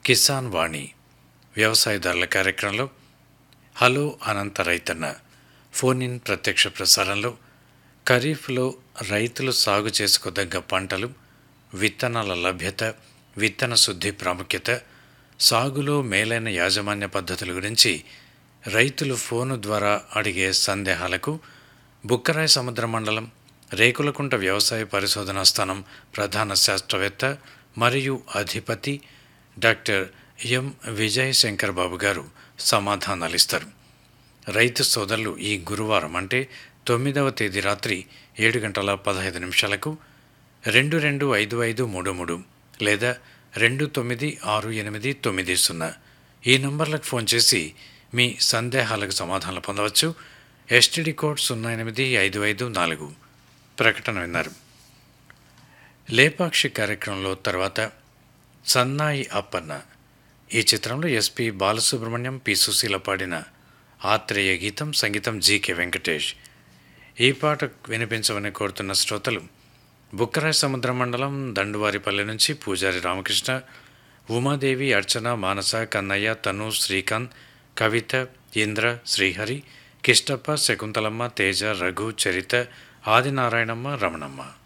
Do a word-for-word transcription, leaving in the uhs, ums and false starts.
కిసాన్ వాణి వ్యవసాయదారుల కార్యక్రమంలో హలో అనంత రైతన్న ఫోన్ ఇన్ ప్రత్యక్ష ప్రసారంలో ఖరీఫ్లో రైతులు సాగు చేసుకోదగ్గ పంటలు, విత్తనాల లభ్యత, విత్తన శుద్ధి ప్రాముఖ్యత, సాగులో మేలైన యాజమాన్య పద్ధతుల గురించి రైతులు ఫోను ద్వారా అడిగే సందేహాలకు బుక్కరాయ సముద్ర మండలం రేకులకుంట వ్యవసాయ పరిశోధనా స్థానం ప్రధాన శాస్త్రవేత్త మరియు అధిపతి డాక్టర్ ఎం విజయ్ శంకర్ బాబు గారు సమాధానాలిస్తారు. రైతు సోదరులు ఈ గురువారం అంటే తొమ్మిదవ తేదీ రాత్రి ఏడు గంటల పదహైదు నిమిషాలకు రెండు రెండు ఐదు ఐదు మూడు మూడు లేదా రెండు తొమ్మిది ఆరు ఎనిమిది తొమ్మిది సున్నా ఈ నంబర్లకు ఫోన్ చేసి మీ సందేహాలకు సమాధానాలు పొందవచ్చు. ఎస్టీడీ కోడ్ సున్నా ఎనిమిది ఐదు ఐదు నాలుగు. ప్రకటన విన్నారు. లేపాక్షి కార్యక్రమంలో తర్వాత సన్నాయి అప్పన్న ఈ చిత్రంలో ఎస్పి బాలసుబ్రహ్మణ్యం, పి సుశీల పాడిన ఆత్రేయ గీతం, సంగీతం జీకే వెంకటేష్. ఈ పాట వినిపించమని కోరుతున్న శ్రోతలు బుక్కరాయ సముద్ర మండలం దండువారిపల్లె నుంచి పూజారి రామకృష్ణ, ఉమాదేవి, అర్చన, మానస, కన్నయ్య, తను, శ్రీకాంత్, కవిత, ఇంద్ర, శ్రీహరి, కిష్టప్ప, శకుంతలమ్మ, తేజ, రఘు, చరిత, ఆదినారాయణమ్మ, రమణమ్మ.